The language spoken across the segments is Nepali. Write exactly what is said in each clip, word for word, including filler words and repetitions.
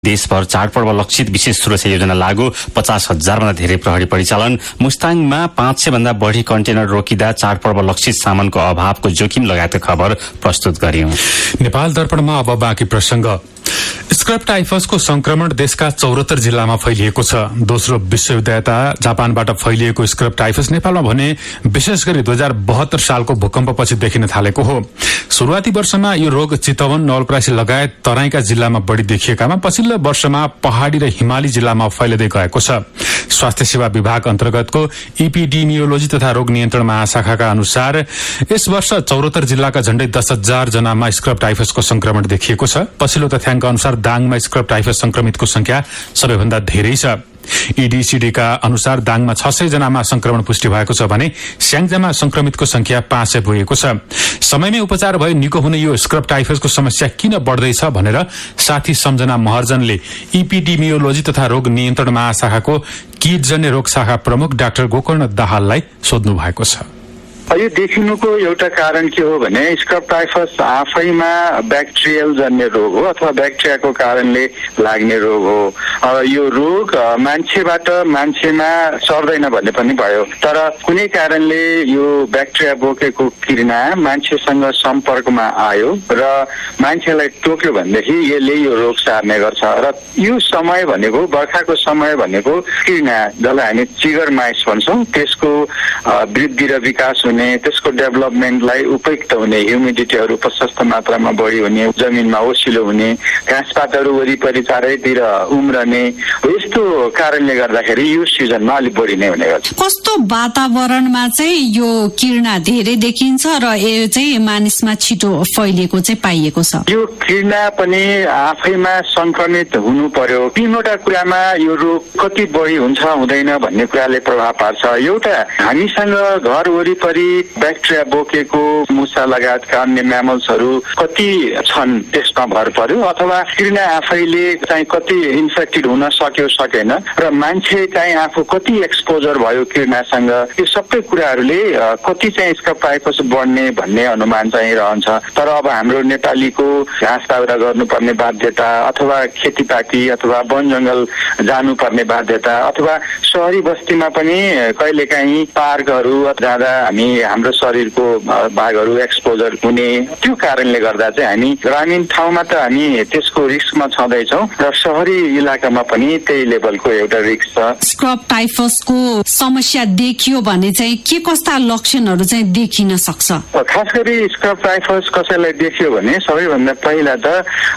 देशभर चाडपर्व लक्षित विशेष सुरक्षा योजना लागू, पचास हजार भन्दा धेरै प्रहरी परिचालन। मुस्ताङमा पाँच सय भन्दा बढ़ी कन्टेनर रोकिँदा चाडपर्व लक्षित सामानको अभावको जोखिम लगायतका खबर प्रस्तुत गर्यौं। नेपाल दर्पणमा अब बाँकी प्रसंग। स्क्रब टाइफसको संक्रमण देशका चौरात्तर जिल्लामा फैलिएको छ। दोस्रो विश्वयुद्धता जापानबाट फैलिएको स्क्रब टाइफस नेपालमा भने विशेष गरी दुई हजार बहत्तर सालको भूकम्पपछि देखिन थालेको हो। शुरूआती वर्षमा यो रोग चितवन, नवलपरासी लगायत तराईका जिल्लामा बढ़ी देखिएकामा पछिल्लो वर्षमा पहाड़ी र हिमाली जिल्लामा फैलिँदै गएको छ। स्वास्थ्य सेवा विभाग अन्तर्गतको इपिडेमियोलोजी तथा रोग नियन्त्रण महाशाखाका अनुसार यस वर्ष चौरात्तर जिल्लाका झण्डै दस हजार जनामा स्क्रब टाइफसको संक्रमण देखिएको छ। पछिल्लो तथ्याङ्क अनुसार दाङमा स्क्रब टाइफस संक्रमितको संख्या सबैभन्दा धेरै छ। ईडीसीडीका अनुसार दाङमा छ सय जनामा संक्रमण पुष्टि भएको छ भने स्याङ्जामा संक्रमितको संख्या पाँच सय पुगेको छ। समयमै उपचार भए निको हुने यो स्क्रब टाइफसको समस्या किन बढ़दैछ भनेर साथी सम्झना महर्जनले इपिडेमियोलोजी तथा रोग नियन्त्रण महाशाखाको कीटजन्य रोग शाखा प्रमुख डाक्टर गोकर्ण दाहाललाई सोध्नु भएको छ। यो देखिनुको एउटा कारण के हो भने स्क्रब टाइफस आफैमा ब्याक्टेरियल जन्य रोग हो अथवा ब्याक्टेरियाको कारणले लाग्ने रोग हो। यो रोग मान्छेबाट मान्छेमा सर्दैन भन्ने पनि भयो, तर कुनै कारणले यो ब्याक्टेरिया बोकेको किरणा मान्छेसँग सम्पर्कमा आयो र मान्छेलाई टोक्यो भनेदेखि यसले यो रोग सार्ने गर्छ। र यो समय भनेको बर्खाको समय भनेको किरणा जसलाई हामी चिगर माइस भन्छौँ त्यसको वृद्धि र विकास हुने, त्यसको डेभलपमेन्टलाई उपयुक्त हुने, ह्युमिडिटीहरू प्रशस्त मात्रामा बढी हुने, जमिनमा ओसिलो हुने, घाँसपातहरू वरिपरि चारैतिर उम्रने, यस्तो कारणले गर्दाखेरि यो सिजनमा अलिक बढी नै हुने गर्छ। कस्तो वातावरणमा चाहिँ यो किरणा धेरै देखिन्छ र यो चाहिँ मानिसमा छिटो फैलिएको चाहिँ पाइएको छ? यो किरणा पनि आफैमा संक्रमित हुनु पर्यो। तीनवटा कुरामा यो रोग कति बढी हुन्छ हुँदैन भन्ने कुराले प्रभाव पार्छ। एउटा, हामीसँग घर वरिपरि ब्याक्टेरिया बोकेको मुसा लगायतका अन्य म्यामल्सहरू कति छन् त्यसमा भर पर्यो, अथवा किरणा आफैले चाहिँ कति इन्फेक्टेड हुन सक्यो सकेन र मान्छे चाहिँ आफू कति एक्सपोजर भयो किरणासँग, यो सबै कुराहरूले कति चाहिँ स्क्रब टाइफस बढ्ने भन्ने अनुमान चाहिँ रहन्छ। तर अब हाम्रो नेपालीको घाँस दाउरा गर्नुपर्ने बाध्यता अथवा खेतीपाती अथवा वन जंगल जानुपर्ने बाध्यता अथवा शहरी बस्तीमा पनि कहिलेकाहीँ पार्कहरू जाँदा हामी हाम्रो शरीरको भागहरू एक्सपोजर हुने, त्यो कारणले गर्दा चाहिँ हामी ग्रामीण ठाउँमा त हामी त्यसको रिस्कमा छँदैछौँ र शहरी इलाकामा पनि त्यही लेभलको एउटा रिस्क छ। स्क्रब टाइफसको समस्या देखियो भने चाहिँ के कस्ता लक्षणहरू चाहिँ देखिन सक्छ? खास गरी स्क्रब टाइफस कसैलाई देखियो भने सबैभन्दा पहिला त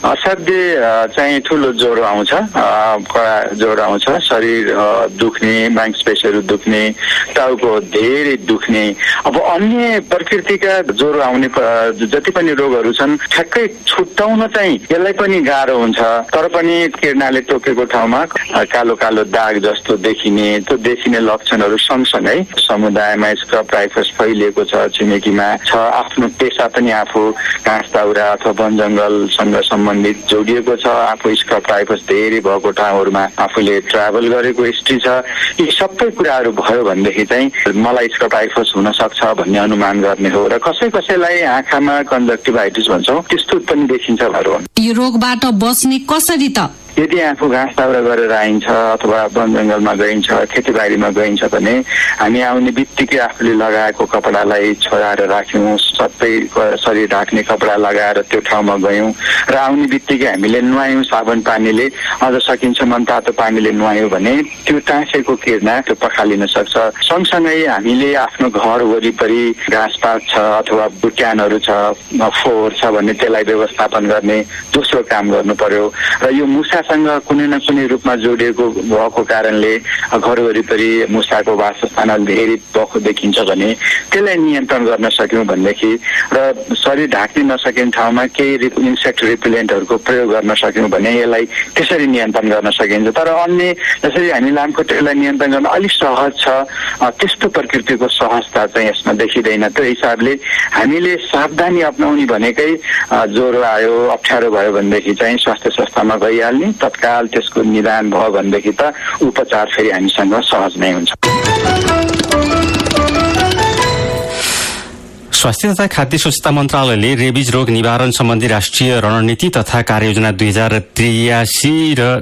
असाध्य चाहिँ ठुलो ज्वरो आउँछ, कडा ज्वरो आउँछ, शरीर दुख्ने, मांसपेशीहरू दुख्ने, टाउको धेरै दुख्ने। अब अन्य प्रकृतिका ज्वरो आउने जति पनि रोगहरू छन् ठ्याक्कै छुट्याउन चाहिँ यसलाई पनि गाह्रो हुन्छ। तर पनि किरणाले टोकेको ठाउँमा कालो कालो दाग जस्तो देखिने, त्यो देखिने लक्षणहरू सँगसँगै समुदायमा स्क्रब टाइफस फैलिएको छ, छिमेकीमा छ, आफ्नो पेसा पनि आफू घाँस दाउरा अथवा वन जंगलसँग सम्बन्धित जोडिएको छ, आफू स्क्रब टाइफस धेरै भएको ठाउँहरूमा आफूले ट्राभल गरेको हिस्ट्री छ, यी सबै कुराहरू भयो भनेदेखि चाहिँ मलाई स्क्रब टाइफस हुन सक्छ भन्ने अनुमान गर्ने हो। र कसै कसैलाई आँखामा कन्जक्टिभाइटिस भन्छौँ त्यस्तो पनि देखिन्छ भनौँ। यो रोगबाट बच्ने कसरी त? यदि आफू घाँस दाउरा गरेर आइन्छ अथवा वन जंगलमा गइन्छ, खेतीबारीमा गइन्छ भने हामी आउने बित्तिकै आफूले लगाएको कपडालाई छोडाएर राख्यौँ, सबै शरीर ढाक्ने कपडा लगाएर त्यो ठाउँमा गयौँ र आउने बित्तिकै हामीले नुहायौँ साबुन पानीले, अझ सकिन्छ मनतातो पानीले नुहायौँ भने त्यो टाँसेको किरणा त्यो पखालिन सक्छ। सँगसँगै हामीले आफ्नो घर वरिपरि घाँसपात छ अथवा बुट्यानहरू छ, फोहोर छ भने त्यसलाई व्यवस्थापन गर्ने दोस्रो काम गर्नु पर्यो। र यो मुसा कुनै न कुनै रूपमा जोडिएको भएको कारणले घर वरिपरि मुसाको वासस्थान धेरै भएको देखिन्छ भने त्यसलाई नियन्त्रण गर्न सक्यौँ भनेदेखि र शरीर ढाक्ने नसकिने ठाउँमा केही इन्सेक्ट रिपेलेन्टहरूको प्रयोग गर्न सक्यौँ भने यसलाई त्यसरी नियन्त्रण गर्न सकिन्छ। तर अन्य जसरी हामी लामखुट्टेलाई नियन्त्रण गर्न अलिक सहज छ, त्यस्तो प्रकृतिको सहजता चाहिँ यसमा देखिँदैन। त्यो हिसाबले हामीले सावधानी अपनाउने भनेकै ज्वरो आयो, अप्ठ्यारो भयो भनेदेखि चाहिँ स्वास्थ्य संस्थामा गइहाल्ने, तत्काल त्यसको निदान भयो भनेदेखि त उपचार फेरि हामीसँग सहज नै हुन्छ। स्वास्थ्य तथा खाद्य स्वच्छता मन्त्रालयले रेबिज रोग निवारण सम्बन्धी राष्ट्रिय रणनीति तथा कार्ययोजना दुई हजार त्रियासी र